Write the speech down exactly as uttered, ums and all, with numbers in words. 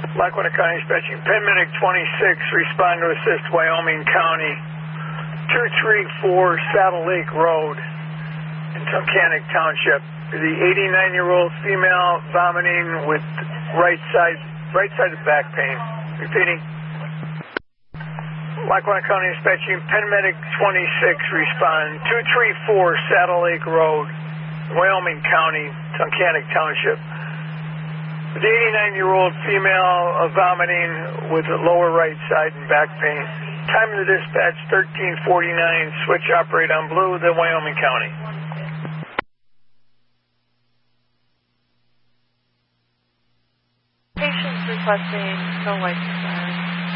Lackawanna County Dispatching, Penn Medic twenty-six, respond to assist Wyoming County, two three four Saddle Lake Road in Tunkhannock Township. The eighty-nine-year-old female vomiting with right side, right side of back pain. Repeating. Lackawanna County Dispatching, Penn Medic twenty-six, respond, two three four Saddle Lake Road, Wyoming County, Tunkhannock Township. The eighty-nine-year-old female uh, vomiting with the lower right side and back pain. Time of the dispatch, thirteen forty-nine. Switch operate on blue, then Wyoming County. Patients requesting no license.